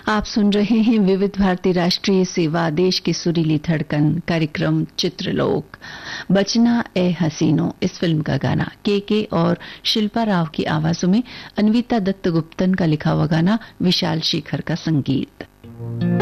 आप सुन रहे हैं विविध भारती राष्ट्रीय सेवा, देश की सुरीली धड़कन, कार्यक्रम चित्रलोक। बचना ए हसीनो, इस फिल्म का गाना के और शिल्पा राव की आवाजों में, अन्विता दत्त गुप्तन का लिखा हुआ गाना, विशाल शेखर का संगीत।